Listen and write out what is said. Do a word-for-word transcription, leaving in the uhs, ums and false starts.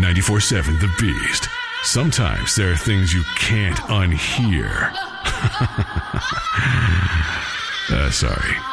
ninety-four point seven The Beast. Sometimes there are things you can't unhear. uh, sorry.